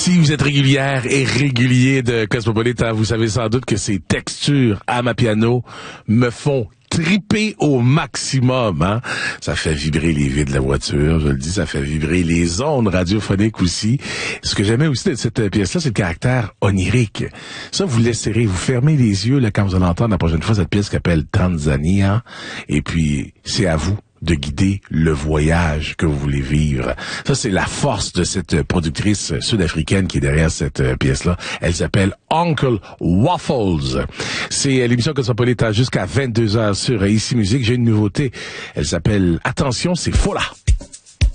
Si vous êtes régulière et régulier de Cosmopolitan, vous savez sans doute que ces textures à ma piano me font triper au maximum, hein. Ça fait vibrer les vides de la voiture, je le dis, ça fait vibrer les ondes radiophoniques aussi. Ce que j'aimais aussi de cette pièce-là, c'est le caractère onirique. Ça, vous laisserez, vous fermez les yeux, là, quand vous allez entendre la prochaine fois cette pièce qui s'appelle Tanzania. Et puis, c'est à vous de guider le voyage que vous voulez vivre. Ça, c'est la force de cette productrice sud-africaine qui est derrière cette pièce-là. Elle s'appelle Uncle Waffles. C'est l'émission Cosmopolitan jusqu'à 22h sur Ici Musique. J'ai une nouveauté. Elle s'appelle Attention, c'est Fola.